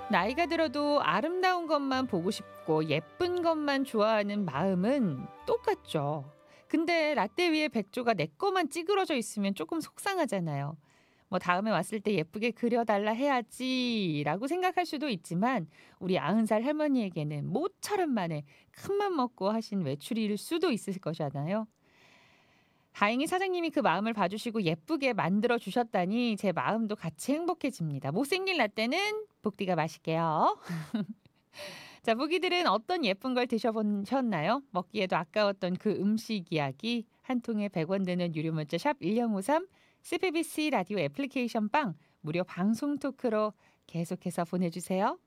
나이가 들어도 아름다운 것만 보고 싶고 예쁜 것만 좋아하는 마음은 똑같죠. 근데 라떼 위에 백조가 내 거만 찌그러져 있으면 조금 속상하잖아요. 뭐 다음에 왔을 때 예쁘게 그려달라 해야지라고 생각할 수도 있지만 우리 90살 할머니에게는 모처럼 만에 큰맘 먹고 하신 외출일 수도 있을 거잖아요. 다행히 사장님이 그 마음을 봐주시고 예쁘게 만들어 주셨다니 제 마음도 같이 행복해집니다. 못생긴 라떼는 복디가 마실게요. 자, 보기들은 어떤 예쁜 걸 드셔보셨나요? 먹기에도 아까웠던 그 음식 이야기 한 통에 100원 되는 유료 문자 샵 1053 CPBC 라디오 애플리케이션 빵 무료 방송 토크로 계속해서 보내주세요.